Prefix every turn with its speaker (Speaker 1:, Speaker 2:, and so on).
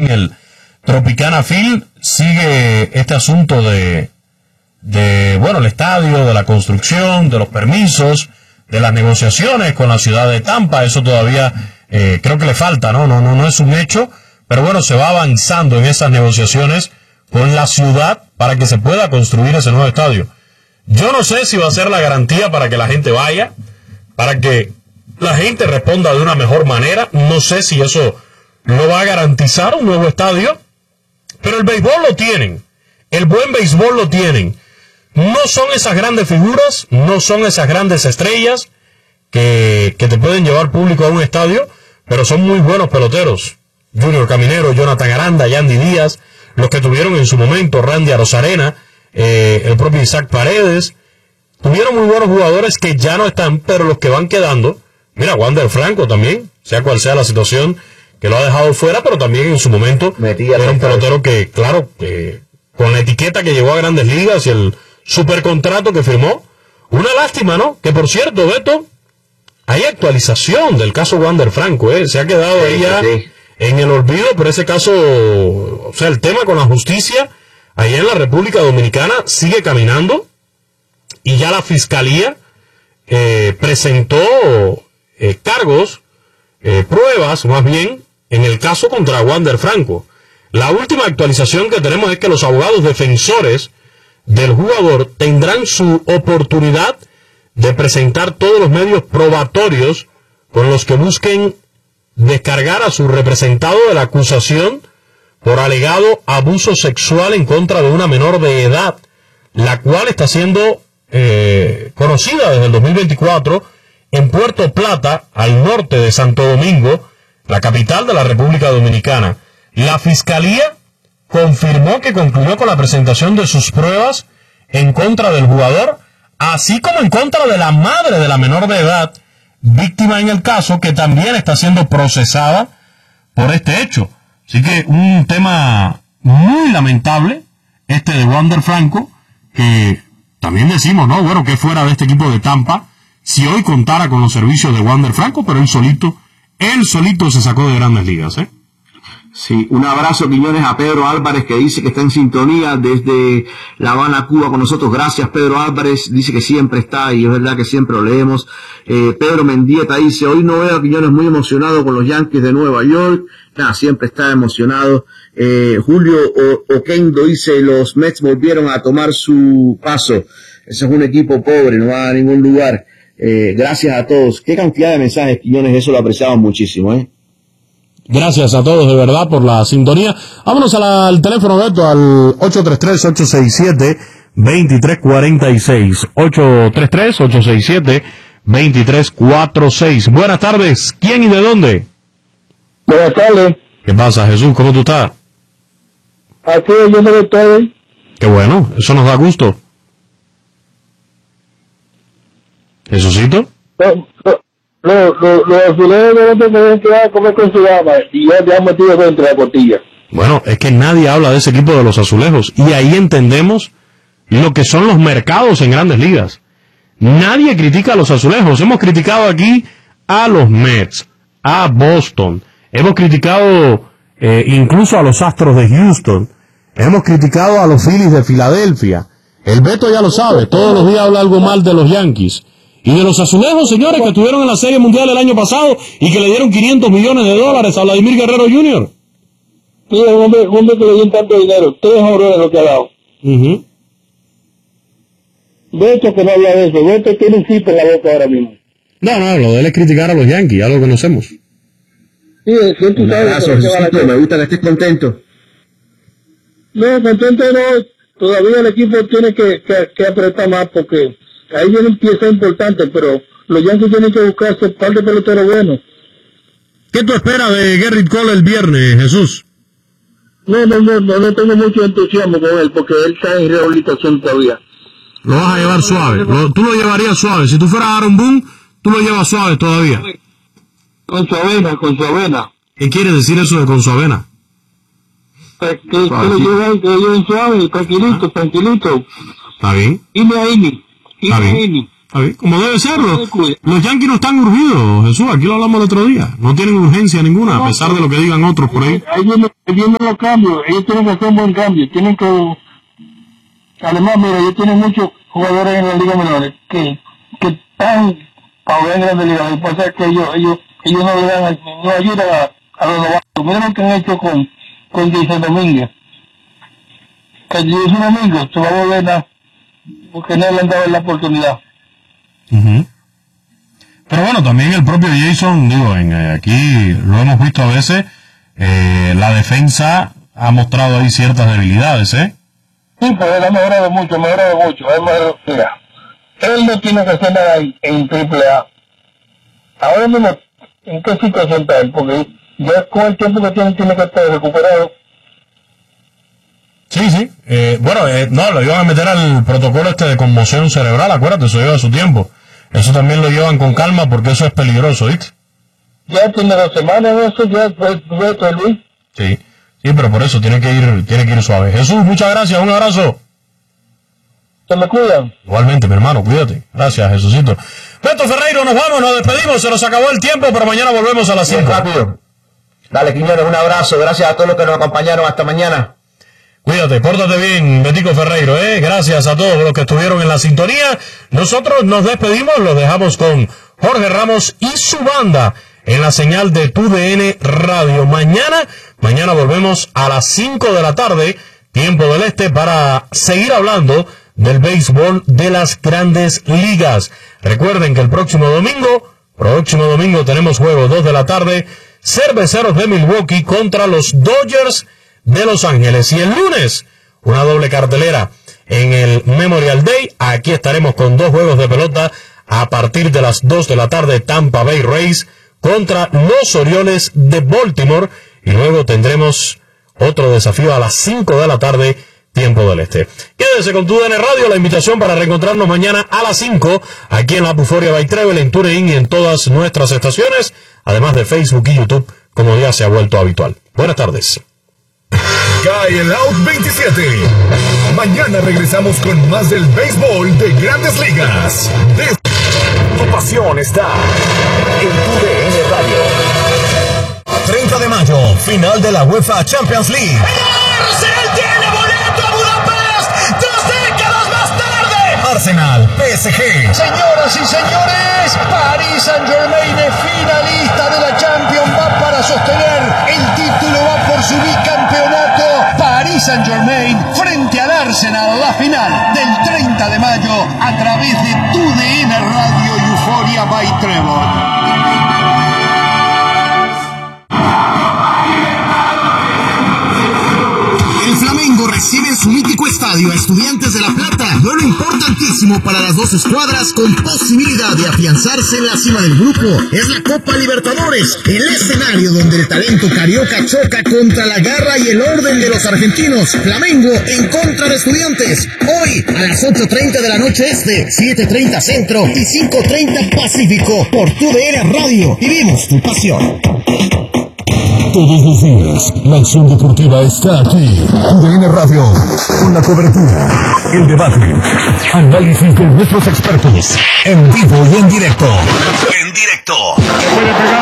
Speaker 1: en el Tropicana Field. Sigue este asunto de el estadio, de la construcción, de los permisos, de las negociaciones con la ciudad de Tampa. Eso todavía creo que le falta, no es un hecho, pero bueno, se va avanzando en esas negociaciones con la ciudad para que se pueda construir ese nuevo estadio. Yo no sé si va a ser la garantía para que la gente vaya, para que la gente responda de una mejor manera. No sé si eso lo va a garantizar un nuevo estadio, pero el béisbol lo tienen, el buen béisbol lo tienen. No son esas grandes figuras, no son esas grandes estrellas que te pueden llevar público a un estadio, pero son muy buenos peloteros. Junior Caminero, Jonathan Aranda, Yandy Díaz, los que tuvieron en su momento Randy Arozarena, el propio Isaac Paredes. Tuvieron muy buenos jugadores que ya no están, pero los que van quedando, mira, Wander Franco también, sea cual sea la situación que lo ha dejado fuera, pero también en su momento era un pelotero que, claro, con la etiqueta que llegó a Grandes Ligas y el supercontrato que firmó. Una lástima, ¿no? Que por cierto, Beto, hay actualización del caso Wander Franco, se ha quedado ahí ya en el olvido, pero ese caso, o sea, el tema con la justicia allá en la República Dominicana sigue caminando, y ya la Fiscalía presentó cargos, pruebas más bien, en el caso contra Wander Franco. La última actualización que tenemos es que los abogados defensores del jugador tendrán su oportunidad de presentar todos los medios probatorios con los que busquen descargar a su representado de la acusación por alegado abuso sexual en contra de una menor de edad, la cual está siendo conocida desde el 2024 en Puerto Plata, al norte de Santo Domingo, la capital de la República Dominicana. La Fiscalía confirmó que concluyó con la presentación de sus pruebas en contra del jugador, así como en contra de la madre de la menor de edad, víctima en el caso, que también está siendo procesada por este hecho. Así que un tema muy lamentable, este de Wander Franco, que también decimos, ¿no? Bueno, que fuera de este equipo de Tampa, si hoy contara con los servicios de Wander Franco, pero él solito se sacó de Grandes Ligas, ¿eh?
Speaker 2: Sí, un abrazo, Quiñones, a Pedro Álvarez, que dice que está en sintonía desde La Habana, Cuba, con nosotros. Gracias, Pedro Álvarez, dice que siempre está, y es verdad que siempre lo leemos. Pedro Mendieta dice, hoy no veo a Quiñones muy emocionado con los Yankees de Nueva York. Siempre está emocionado. Julio Oquendo dice, los Mets volvieron a tomar su paso. Ese es un equipo pobre, no va a ningún lugar. Gracias a todos. Qué cantidad de mensajes, Quiñones, eso lo apreciamos muchísimo, ¿eh?
Speaker 1: Gracias a todos de verdad por la sintonía. Vámonos al teléfono, Beto, al 833-867-2346. 833-867-2346. Buenas tardes. ¿Quién y de dónde?
Speaker 3: Buenas tardes.
Speaker 1: ¿Qué pasa, Jesús? ¿Cómo tú estás?
Speaker 3: Aquí yo no estoy.
Speaker 1: Qué bueno, eso nos da gusto. ¿Jesucito?
Speaker 3: Los azulejos no tienen que comer con su dama y ya te han metido dentro de la costilla.
Speaker 1: Bueno, es que nadie habla de ese equipo de los azulejos, y ahí entendemos lo que son los mercados en Grandes Ligas. Nadie critica a los azulejos. Hemos criticado aquí a los Mets, a Boston, hemos criticado incluso a los Astros de Houston, hemos criticado a los Phillies de Filadelfia. El Beto ya lo sabe, todos los días habla algo mal de los Yankees. Y de los azulejos, señores, que estuvieron en la Serie Mundial el año pasado y que le dieron $500 millones a Vladimir Guerrero Jr.
Speaker 3: Sí, un hombre que le dio tanto dinero. 3 jorrones lo que ha dado. Beto que no habla de eso. Beto tiene un chip en la boca ahora mismo.
Speaker 1: No, lo de él es criticar a los Yankees, ya lo conocemos.
Speaker 3: Sí, siempre
Speaker 2: Un abrazo, Jesucito, me gusta que estés contento.
Speaker 3: No, contento no. Todavía el equipo tiene que apretar más porque ahí viene una pieza importante, pero los Yankees tienen que buscarse un par de peloteros buenos.
Speaker 1: ¿Qué tú esperas de Gerrit Cole el viernes, Jesús?
Speaker 3: No tengo mucho entusiasmo con él, porque él está en rehabilitación todavía.
Speaker 1: Lo vas a llevar suave. Tú lo llevarías suave. Si tú fueras Aaron Boone, tú lo llevas suave todavía.
Speaker 3: Con su avena.
Speaker 1: ¿Qué quiere decir eso de con su avena?
Speaker 3: Que lo lleven suave, tranquilito.
Speaker 1: ¿Está bien?
Speaker 3: Inning.
Speaker 1: Está bien. Como debe ser. Los Yankees no están urgidos, Jesús. Aquí lo hablamos el otro día. No tienen urgencia ninguna, a pesar de lo que digan otros por ahí.
Speaker 3: Ahí vienen los cambios. Ellos tienen que hacer un buen cambio. Tienen que... Además, mira, ellos tienen muchos jugadores en la Liga Menores que están para ver en Grandes Ligas. Lo que pasa es que ellos no le dan, no ayudan a los novatos. Mira lo que han hecho con Jason Domínguez. Que Jason Domínguez se va a volver nada, porque no le han dado la oportunidad.
Speaker 1: Pero bueno, también el propio Jason, aquí lo hemos visto a veces, la defensa ha mostrado ahí ciertas debilidades,
Speaker 3: Sí, pero él ha mejorado mucho, mira, él no tiene que hacer nada en AAA. Ahora mismo, ¿en qué situación está él? Porque ya con el tiempo que tiene que estar recuperado.
Speaker 1: Sí. No, lo iban a meter al protocolo de conmoción cerebral, acuérdate, eso lleva su tiempo. Eso también lo llevan con calma porque eso es peligroso, ¿viste?
Speaker 3: Ya tiene 2 semanas de eso, ya es Luis.
Speaker 1: Sí, pero por eso tiene que ir suave. Jesús, muchas gracias, un abrazo.
Speaker 3: Se me cuidan.
Speaker 1: Igualmente, mi hermano, cuídate. Gracias, Jesucito. Beto Ferreiro, nos vamos, nos despedimos, se nos acabó el tiempo, pero mañana volvemos a las 5.
Speaker 2: Rápido. Dale, Quiñones, un abrazo, gracias a todos los que nos acompañaron, hasta mañana.
Speaker 1: Cuídate, pórtate bien, Betico Ferreiro, Gracias a todos los que estuvieron en la sintonía. Nosotros nos despedimos, los dejamos con Jorge Ramos y su banda en la señal de TUDN Radio. Mañana volvemos a las 5 de la tarde, tiempo del este, para seguir hablando del béisbol de las Grandes Ligas. Recuerden que el próximo domingo tenemos juego 2 de la tarde, Cerveceros de Milwaukee contra los Dodgers de Los Ángeles. Y el lunes, una doble cartelera en el Memorial Day. Aquí estaremos con 2 juegos de pelota a partir de las 2 de la tarde, Tampa Bay Rays contra los Orioles de Baltimore. Y luego tendremos otro desafío a las 5 de la tarde, tiempo del este. Quédese con TUDN Radio, la invitación para reencontrarnos mañana a las 5, aquí en la Buforia by Trevel, en TuneIn y en todas nuestras estaciones, además de Facebook y YouTube, como ya se ha vuelto habitual. Buenas tardes.
Speaker 4: Cae el Out 27. Mañana regresamos con más del béisbol de Grandes Ligas. Tu pasión está en TUDN Radio. 30 de mayo, final de la UEFA Champions League.
Speaker 5: ¡El Arsenal tiene boleto a Budapest! 2 décadas más tarde.
Speaker 4: Arsenal, PSG.
Speaker 5: Señoras y señores, Paris Saint-Germain es finalista de la Champions. Va para sostener el título, va por su bicampeonato. Paris Saint-Germain frente al Arsenal, la final del 30 de mayo a través de TUDN Radio y Euphoria by Trevor.
Speaker 4: Recibe en su mítico estadio a Estudiantes de La Plata, duelo importantísimo para las dos escuadras con posibilidad de afianzarse en la cima del grupo. Es la Copa Libertadores, el escenario donde el talento carioca choca contra la garra y el orden de los argentinos. Flamengo en contra de Estudiantes, hoy a las 8:30 de la noche este, 7:30 centro y 5:30 pacífico, por TUDN Radio. Vivimos tu pasión.
Speaker 6: Todos los días, la acción deportiva está aquí. TUDN Radio, con la cobertura, el debate, análisis de nuestros expertos, en vivo y en directo.
Speaker 4: En directo.